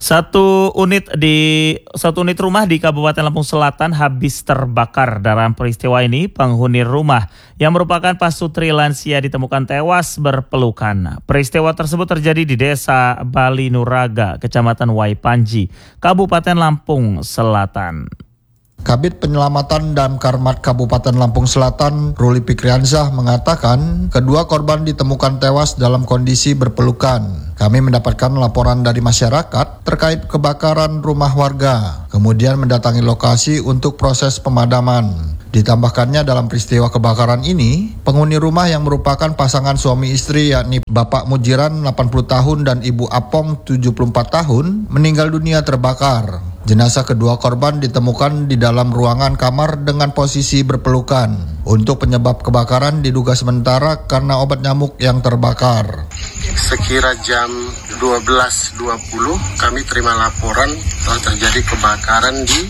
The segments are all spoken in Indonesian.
Satu unit rumah di Kabupaten Lampung Selatan habis terbakar. Dalam peristiwa ini, penghuni rumah yang merupakan pasutri lansia ditemukan tewas berpelukan. Peristiwa tersebut terjadi di Desa Bali Nuraga, Kecamatan Waipanji, Kabupaten Lampung Selatan. Kabid Penyelamatan dan Karmat Kabupaten Lampung Selatan, Ruli Pikriansyah mengatakan kedua korban ditemukan tewas dalam kondisi berpelukan. Kami mendapatkan laporan dari masyarakat terkait kebakaran rumah warga, kemudian mendatangi lokasi untuk proses pemadaman. Ditambahkannya dalam peristiwa kebakaran ini, penghuni rumah yang merupakan pasangan suami istri yakni Bapak Mujiran 80 tahun dan Ibu Apong 74 tahun meninggal dunia terbakar. Jenazah kedua korban ditemukan di dalam ruangan kamar dengan posisi berpelukan. Untuk penyebab kebakaran diduga sementara karena obat nyamuk yang terbakar. Sekira jam 12.20 kami terima laporan telah terjadi kebakaran di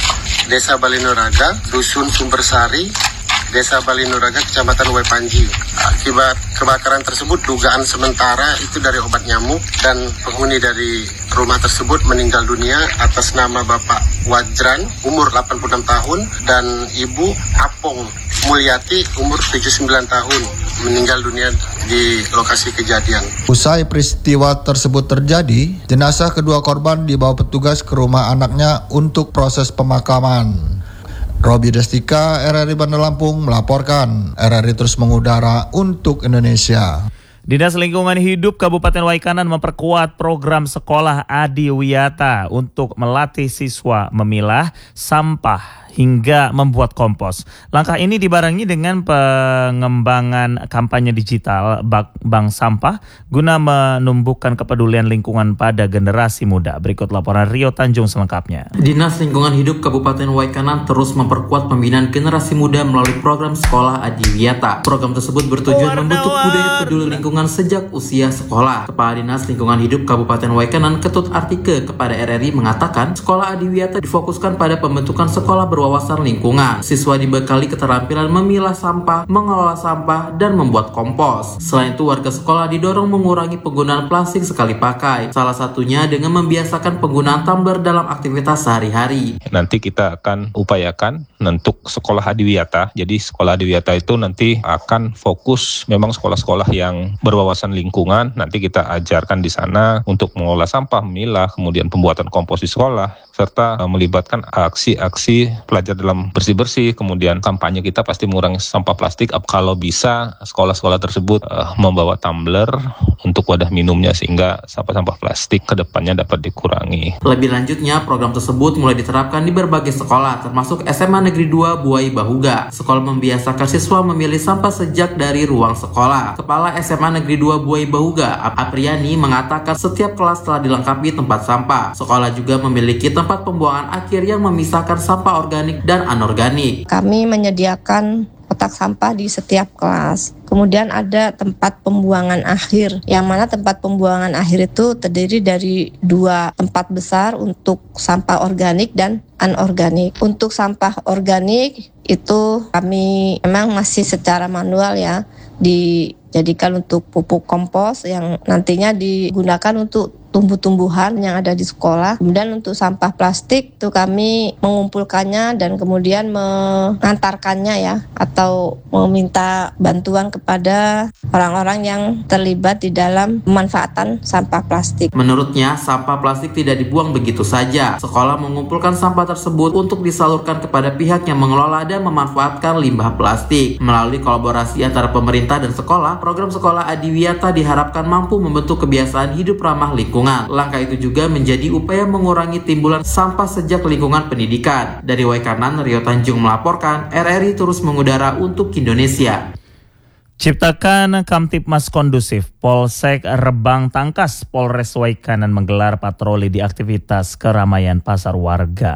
Desa Bali Nuraga, Dusun Sumbersari, Desa Bali Nuraga, Kecamatan Waipanji. Akibat kebakaran tersebut dugaan sementara itu dari obat nyamuk dan penghuni dari rumah tersebut meninggal dunia atas nama Bapak Wajran umur 86 tahun dan Ibu Apong Mulyati umur 79 tahun meninggal dunia di lokasi kejadian. Usai peristiwa tersebut terjadi, jenazah kedua korban dibawa petugas ke rumah anaknya untuk proses pemakaman. Robi Destika, RRI Bandar Lampung melaporkan. RRI terus mengudara untuk Indonesia. Dinas Lingkungan Hidup Kabupaten Waikanan memperkuat program sekolah Adiwiyata untuk melatih siswa memilah sampah hingga membuat kompos. Langkah ini dibarengi dengan pengembangan kampanye digital Bank Sampah guna menumbuhkan kepedulian lingkungan pada generasi muda. Berikut laporan Rio Tanjung selengkapnya. Dinas Lingkungan Hidup Kabupaten Waikanan terus memperkuat pembinaan generasi muda melalui program sekolah Adiwiyata. Program tersebut bertujuan membentuk budaya peduli lingkungan sejak usia sekolah. Kepala Dinas Lingkungan Hidup Kabupaten Waikanan Ketut Artike kepada RRI mengatakan sekolah Adiwiyata difokuskan pada pembentukan sekolah berwawasan lingkungan. Siswa dibekali keterampilan memilah sampah, mengelola sampah, dan membuat kompos. Selain itu, warga sekolah didorong mengurangi penggunaan plastik sekali pakai. Salah satunya dengan membiasakan penggunaan tumbler dalam aktivitas sehari-hari. Nanti kita akan upayakan untuk sekolah Adiwiyata. Jadi sekolah Adiwiyata itu nanti akan fokus memang sekolah-sekolah yang berwawasan lingkungan. Nanti kita ajarkan di sana untuk mengelola sampah, memilah, kemudian pembuatan kompos di sekolah, serta melibatkan aksi-aksi pelajar dalam bersih-bersih. Kemudian kampanye kita pasti mengurangi sampah plastik. Kalau bisa sekolah-sekolah tersebut membawa tumbler untuk wadah minumnya sehingga sampah-sampah plastik ke depannya dapat dikurangi. Lebih lanjutnya, program tersebut mulai diterapkan di berbagai sekolah termasuk SMA Negeri 2 Buai Bahuga. Sekolah membiasakan siswa memilih sampah sejak dari ruang sekolah. Kepala SMA Negeri 2 Buai Bahuga, Apriani, mengatakan setiap kelas telah dilengkapi tempat sampah. Sekolah juga memiliki tempat pembuangan akhir yang memisahkan sampah organik dan anorganik. Kami menyediakan kotak sampah di setiap kelas. Kemudian ada tempat pembuangan akhir, yang mana tempat pembuangan akhir itu terdiri dari 2 tempat besar untuk sampah organik dan anorganik. Untuk sampah organik itu kami memang masih secara manual ya, dijadikan untuk pupuk kompos yang nantinya digunakan untuk tumbuh-tumbuhan yang ada di sekolah. Kemudian untuk sampah plastik itu kami mengumpulkannya dan kemudian mengantarkannya ya, atau meminta bantuan kepada orang-orang yang terlibat di dalam pemanfaatan sampah plastik. Menurutnya, sampah plastik tidak dibuang begitu saja. Sekolah mengumpulkan sampah tersebut untuk disalurkan kepada pihak yang mengelola dan memanfaatkan limbah plastik. Melalui kolaborasi antara pemerintah dan sekolah, program sekolah Adiwiyata diharapkan mampu membentuk kebiasaan hidup ramah lingkungan. Langkah itu juga menjadi upaya mengurangi timbulan sampah sejak lingkungan pendidikan. Dari Waikanan, Rio Tanjung melaporkan. RRI terus mengudara untuk Indonesia. Ciptakan Kamtibmas kondusif, Polsek Rebang Tangkas, Polres Waikanan menggelar patroli di aktivitas keramaian pasar warga.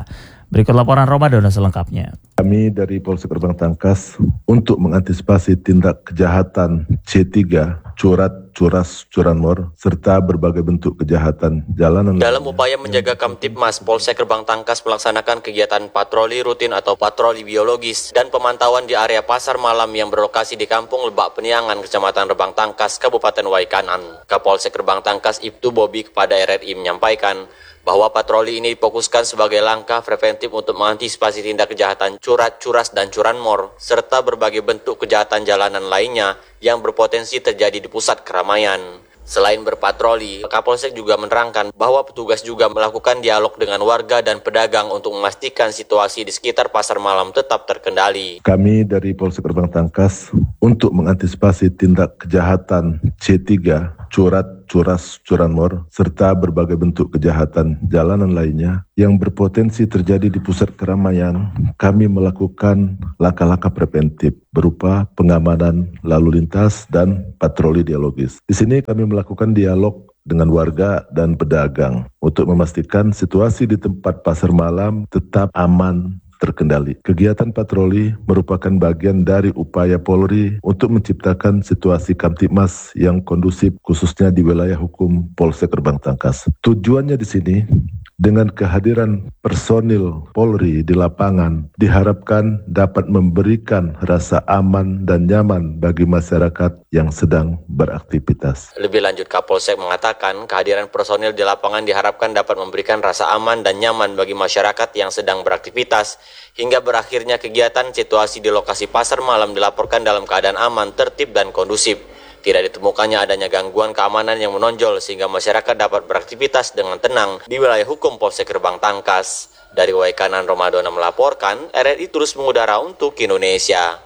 Berikut laporan Ramadan selengkapnya. Kami dari Polsek Gerbang Tangkas untuk mengantisipasi tindak kejahatan C3, curat, curas, curanmor, serta berbagai bentuk kejahatan jalanan. Dalam upaya menjaga Kamtibmas, Polsek Gerbang Tangkas melaksanakan kegiatan patroli rutin atau patroli biologis dan pemantauan di area pasar malam yang berlokasi di Kampung Lebak Peniangan, Kecamatan Gerbang Tangkas, Kabupaten Waikanan. Kapolsek Gerbang Tangkas Ibtu Bobi kepada RRI menyampaikan bahwa patroli ini difokuskan sebagai langkah preventif untuk mengantisipasi tindak kejahatan curat, curas, dan curanmor, serta berbagai bentuk kejahatan jalanan lainnya yang berpotensi terjadi di pusat keramaian. Selain berpatroli, Kapolsek juga menerangkan bahwa petugas juga melakukan dialog dengan warga dan pedagang untuk memastikan situasi di sekitar pasar malam tetap terkendali. Kami dari Polsek Gerbang Tangkas untuk mengantisipasi tindak kejahatan C3, curat, curas, curanmor, serta berbagai bentuk kejahatan jalanan lainnya yang berpotensi terjadi di pusat keramaian, kami melakukan langkah-langkah preventif berupa pengamanan lalu lintas dan patroli dialogis. Di sini kami melakukan dialog dengan warga dan pedagang untuk memastikan situasi di tempat pasar malam tetap aman terkendali. Kegiatan patroli merupakan bagian dari upaya Polri untuk menciptakan situasi Kamtibmas yang kondusif khususnya di wilayah hukum Polsek Gerbang Tangkas. Tujuannya di sini dengan kehadiran personil Polri di lapangan diharapkan dapat memberikan rasa aman dan nyaman bagi masyarakat yang sedang beraktivitas. Lebih lanjut, Kapolsek mengatakan kehadiran personil di lapangan diharapkan dapat memberikan rasa aman dan nyaman bagi masyarakat yang sedang beraktivitas hingga berakhirnya kegiatan. Situasi di lokasi pasar malam dilaporkan dalam keadaan aman, tertib, dan kondusif. Tidak ditemukannya adanya gangguan keamanan yang menonjol sehingga masyarakat dapat beraktivitas dengan tenang di wilayah hukum Polsek Gerbang Tangkas. Dari Waikanan, Romadona melaporkan, RRI terus mengudara untuk Indonesia.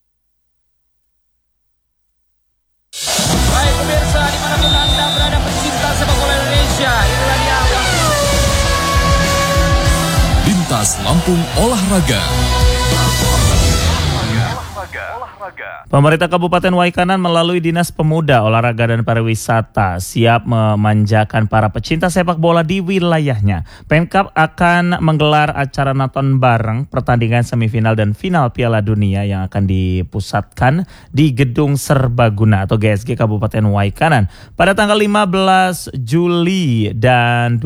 Baik pemirsa, dimanapun Anda berada, pecinta sepak bola Indonesia, inilah dia Lintas Lampung Olahraga. Pemerintah Kabupaten Waikanan melalui Dinas Pemuda, Olahraga dan Pariwisata siap memanjakan para pecinta sepak bola di wilayahnya. Pemkab akan menggelar acara nonton bareng pertandingan semifinal dan final Piala Dunia yang akan dipusatkan di Gedung Serbaguna atau GSG Kabupaten Waikanan pada tanggal 15 Juli dan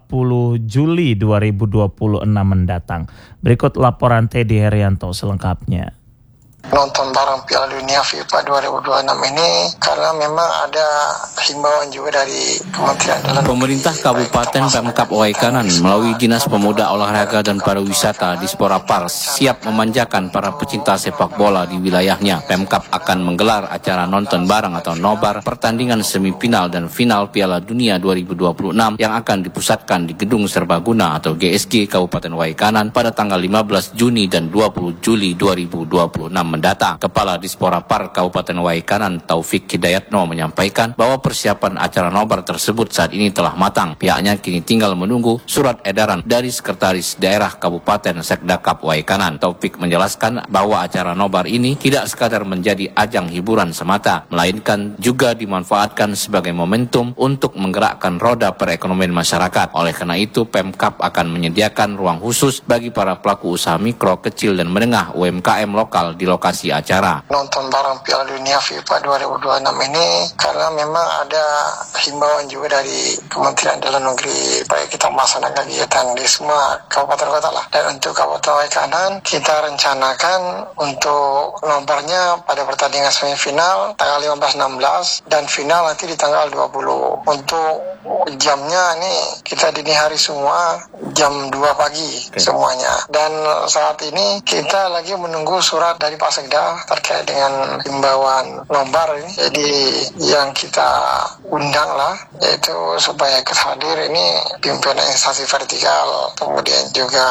20 Juli 2026 mendatang. Berikut laporan Teddy Herianto selengkapnya. Nonton bareng Piala Dunia FIFA 2026 ini karena memang ada himbauan juga dari Kementerian Dalam Negeri. Pemerintah Kabupaten Pemkab Waikanan melalui Dinas Pemuda, Olahraga dan Pariwisata Dispora Pars siap memanjakan para pecinta sepak bola di wilayahnya. Pemkab akan menggelar acara nonton bareng atau nobar pertandingan semifinal dan final Piala Dunia 2026 yang akan dipusatkan di Gedung Serbaguna atau GSG Kabupaten Waikanan pada tanggal 15 Juni dan 20 Juli 2026 mendatang. Kepala Dispora Par Kabupaten Waikanan Taufik Hidayatno menyampaikan bahwa persiapan acara nobar tersebut saat ini telah matang. Pihaknya kini tinggal menunggu surat edaran dari Sekretaris Daerah Kabupaten Sekdakap Waikanan. Taufik menjelaskan bahwa acara nobar ini tidak sekadar menjadi ajang hiburan semata, melainkan juga dimanfaatkan sebagai momentum untuk menggerakkan roda perekonomian masyarakat. Oleh karena itu, Pemkab akan menyediakan ruang khusus bagi para pelaku usaha mikro, kecil, dan menengah UMKM lokal di lokasi acara. Nonton bareng Piala Dunia FIFA 2026 ini karena memang ada himbauan juga dari Kementerian Dalam Negeri supaya kita melaksanakan kegiatan di semua kabupaten kota lah. Dan untuk Kabupaten Waikanan kita rencanakan untuk nobarnya pada pertandingan semifinal tanggal 15-16 dan final nanti di tanggal 20. Untuk jamnya ini kita dini hari semua jam 2 pagi semuanya. Dan saat ini kita lagi menunggu surat dari Pak Sekda terkait dengan himbauan nobar ini. Jadi yang kita undang lah yaitu supaya ikut hadir ini pimpinan instansi vertikal, kemudian juga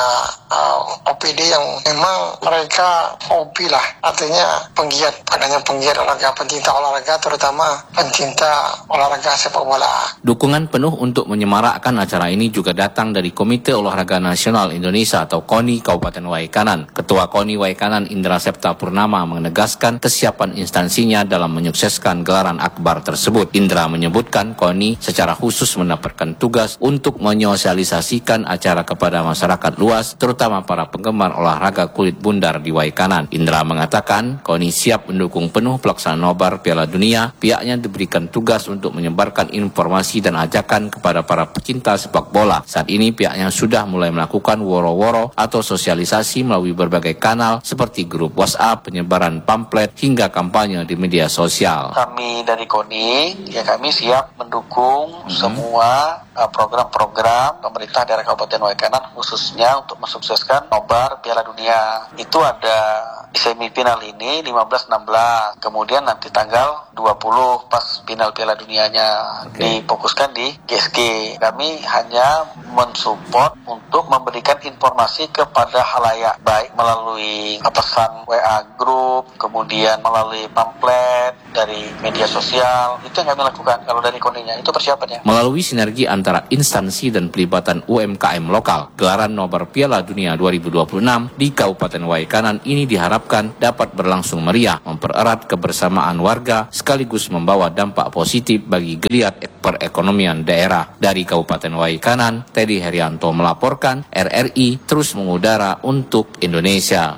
OPD yang memang mereka OP lah, artinya penggiat, adanya penggiat olahraga, pencinta olahraga, terutama pencinta olahraga sepak bola. Dukungan penuh untuk menyemarakkan acara ini juga datang dari Komite Olahraga Nasional Indonesia atau KONI Kabupaten Waikanan. Ketua KONI Waikanan Indra Septa Purnama menegaskan kesiapan instansinya dalam menyukseskan gelaran akbar tersebut. Indra menyebut menyebutkan KONI secara khusus mendapatkan tugas untuk menyosialisasikan acara kepada masyarakat luas, terutama para penggemar olahraga kulit bundar di Waikanan. Indra mengatakan KONI siap mendukung penuh pelaksanaan nobar Piala Dunia. Pihaknya diberikan tugas untuk menyebarkan informasi dan ajakan kepada para pecinta sepak bola. Saat ini pihaknya sudah mulai melakukan woro-woro atau sosialisasi melalui berbagai kanal seperti grup WhatsApp, penyebaran pamflet, hingga kampanye di media sosial. Kami dari KONI, kami siap mendukung semua program-program pemerintah daerah Kabupaten Waikanan, khususnya untuk mensukseskan nobar Piala Dunia. Itu ada di semifinal ini 15-16, kemudian nanti tanggal 20 pas final Piala Dunianya difokuskan di GSG. Kami hanya mensupport untuk memberikan informasi kepada halayak, baik melalui pesan WA grup, kemudian melalui pamflet dari media sosial. Itu yang kami lakukan kalau dari KONI-nya, itu persiapannya. Melalui sinergi antara instansi dan pelibatan UMKM lokal, gelaran nobar Piala Dunia 2026 di Kabupaten Waikanan ini diharapkan dapat berlangsung meriah, mempererat kebersamaan warga, sekaligus membawa dampak positif bagi geliat perekonomian daerah. Dari Kabupaten Waikanan, Teddy Herianto melaporkan, RRI terus mengudara untuk Indonesia.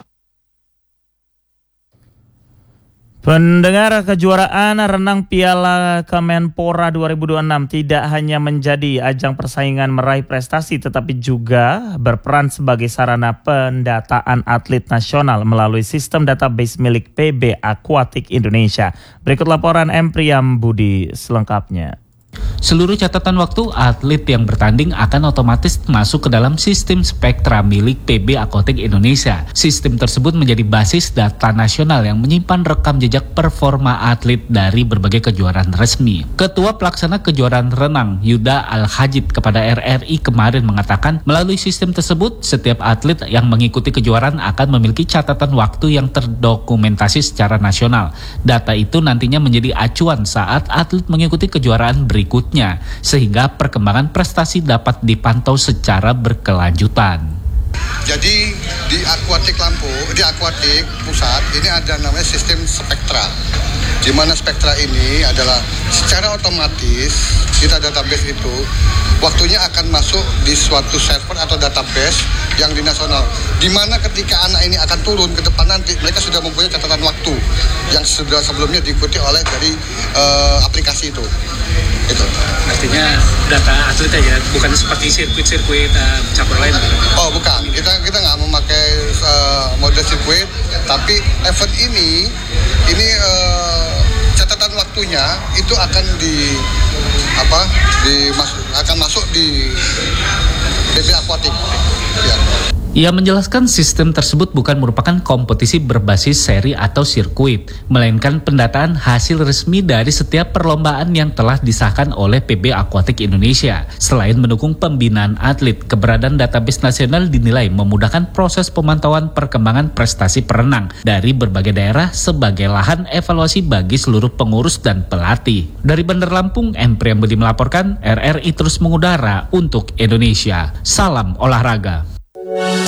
Pendengar, kejuaraan renang Piala Kemenpora 2026 tidak hanya menjadi ajang persaingan meraih prestasi, tetapi juga berperan sebagai sarana pendataan atlet nasional melalui sistem database milik PB Aquatic Indonesia. Berikut laporan M. Priam Budi selengkapnya. Seluruh catatan waktu atlet yang bertanding akan otomatis masuk ke dalam sistem Spektra milik PB Aquatic Indonesia. Sistem tersebut menjadi basis data nasional yang menyimpan rekam jejak performa atlet dari berbagai kejuaraan resmi. Ketua Pelaksana Kejuaraan Renang Yuda Al-Hajid kepada RRI kemarin mengatakan, melalui sistem tersebut setiap atlet yang mengikuti kejuaraan akan memiliki catatan waktu yang terdokumentasi secara nasional. Data itu nantinya menjadi acuan saat atlet mengikuti kejuaraan berikutnya, sehingga perkembangan prestasi dapat dipantau secara berkelanjutan. Jadi di Aquatic Pusat ini ada namanya sistem Spektra, di mana Spektra ini adalah secara otomatis kita database itu waktunya akan masuk di suatu server atau database yang di nasional, di mana ketika anak ini akan turun ke depan nanti mereka sudah mempunyai catatan waktu yang sudah sebelumnya diikuti oleh dari aplikasi itu. Itu artinya data atlet aja, bukan seperti sirkuit cabur lain. Oh bukan, kita nggak memakai mode sirkuit, tapi event ini catatan waktunya itu akan akan masuk di PB Aquatic. Ya. Ia menjelaskan sistem tersebut bukan merupakan kompetisi berbasis seri atau sirkuit, melainkan pendataan hasil resmi dari setiap perlombaan yang telah disahkan oleh PB Aquatic Indonesia. Selain mendukung pembinaan atlet, keberadaan database nasional dinilai memudahkan proses pemantauan perkembangan prestasi perenang dari berbagai daerah sebagai lahan evaluasi bagi seluruh pengurus dan pelatih. Dari Bandar Lampung, M. Priambudi melaporkan, RRI terus mengudara untuk Indonesia. Salam olahraga.